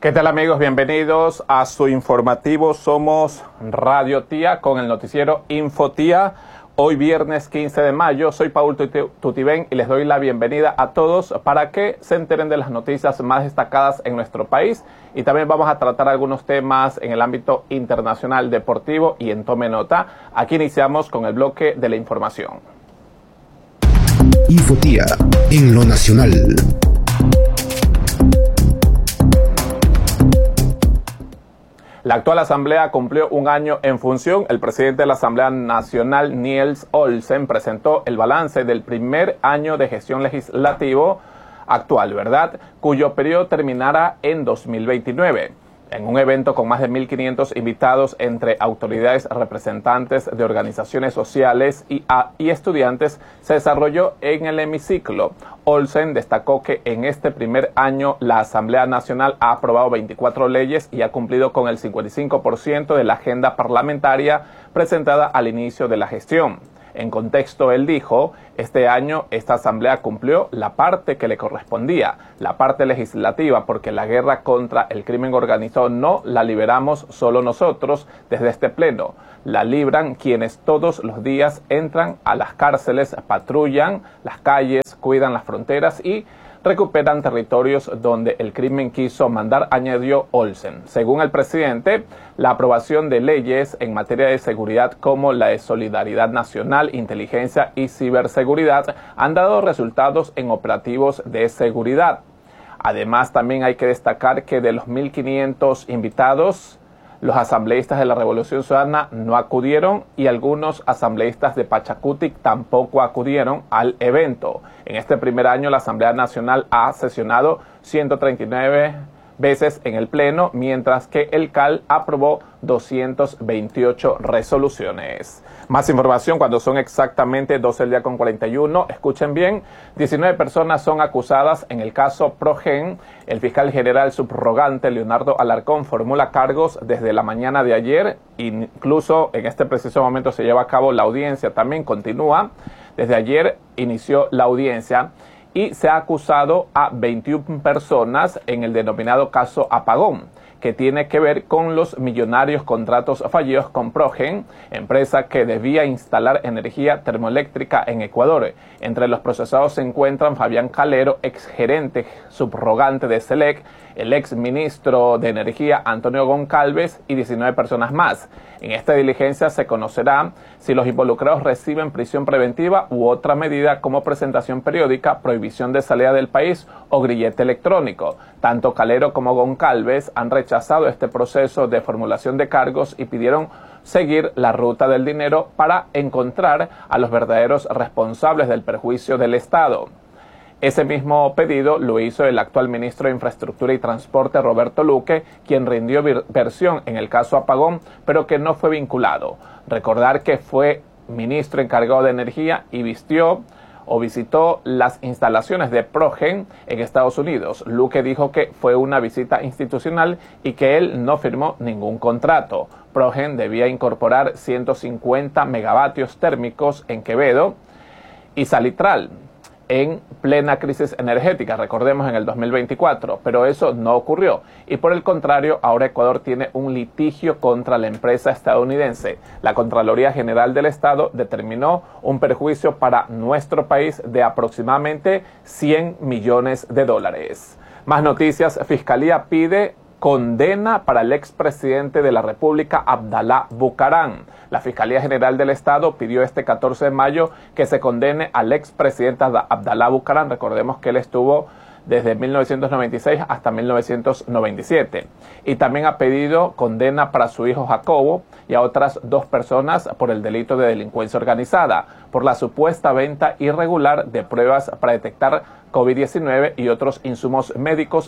¿Qué tal, amigos? Bienvenidos a su informativo. Somos Radio Tía con el noticiero Infotía. Hoy viernes 15 de mayo, soy Paul Tutibén y les doy la bienvenida a todos para que se enteren de las noticias más destacadas en nuestro país, y también vamos a tratar algunos temas en el ámbito internacional deportivo y en Tome Nota. Aquí iniciamos con el bloque de la información. Infotía en lo nacional. La actual Asamblea cumplió un año en función. El presidente de la Asamblea Nacional, Niels Olsen, presentó el balance del primer año de gestión legislativo actual, ¿verdad?, cuyo periodo terminará en 2029. En un evento con más de 1.500 invitados entre autoridades, representantes de organizaciones sociales y estudiantes, se desarrolló en el hemiciclo. Olsen destacó que en este primer año la Asamblea Nacional ha aprobado 24 leyes y ha cumplido con el 55% de la agenda parlamentaria presentada al inicio de la gestión. En contexto, él dijo, este año esta asamblea cumplió la parte que le correspondía, la parte legislativa, porque la guerra contra el crimen organizado no la liberamos solo nosotros desde este pleno. La libran quienes todos los días entran a las cárceles, patrullan las calles, cuidan las fronteras y recuperan territorios donde el crimen quiso mandar, añadió Olsen. Según el presidente, la aprobación de leyes en materia de seguridad como la de Solidaridad Nacional, Inteligencia y Ciberseguridad han dado resultados en operativos de seguridad. Además, también hay que destacar que de los 1.500 invitados, los asambleístas de la Revolución Ciudadana no acudieron y algunos asambleístas de Pachacutic tampoco acudieron al evento. En este primer año, la Asamblea Nacional ha sesionado 139 veces en el Pleno, mientras que el CAL aprobó 228 resoluciones. Más información cuando son exactamente 12:41. Escuchen bien, 19 personas son acusadas en el caso Progen. El fiscal general subrogante Leonardo Alarcón formula cargos desde la mañana de ayer. Incluso en este preciso momento se lleva a cabo la audiencia. También continúa. Desde ayer inició la audiencia y se ha acusado a 21 personas en el denominado caso Apagón, que tiene que ver con los millonarios contratos fallidos con Progen, empresa que debía instalar energía termoeléctrica en Ecuador. Entre los procesados se encuentran Fabián Calero, exgerente subrogante de SELEC, el ex ministro de Energía Antonio Goncalves y 19 personas más. En esta diligencia se conocerá si los involucrados reciben prisión preventiva u otra medida como presentación periódica, prohibición de salida del país o grillete electrónico. Tanto Calero como Goncalves han rechazado este proceso de formulación de cargos y pidieron seguir la ruta del dinero para encontrar a los verdaderos responsables del perjuicio del Estado. Ese mismo pedido lo hizo el actual ministro de Infraestructura y Transporte, Roberto Luque, quien rindió versión en el caso Apagón, pero que no fue vinculado. Recordar que fue ministro encargado de Energía y visitó las instalaciones de Progen en Estados Unidos. Luque dijo que fue una visita institucional y que él no firmó ningún contrato. Progen debía incorporar 150 megavatios térmicos en Quevedo y Salitral en plena crisis energética, recordemos en el 2024, pero eso no ocurrió y por el contrario, ahora Ecuador tiene un litigio contra la empresa estadounidense. La Contraloría General del Estado determinó un perjuicio para nuestro país de aproximadamente $100 millones. Más noticias, Fiscalía pide condena para el expresidente de la República, Abdalá Bucaram. La Fiscalía General del Estado pidió este 14 de mayo que se condene al expresidente Abdalá Bucaram. Recordemos que él estuvo desde 1996 hasta 1997. Y también ha pedido condena para su hijo Jacobo y a otras 2 personas por el delito de delincuencia organizada, por la supuesta venta irregular de pruebas para detectar COVID-19 y otros insumos médicos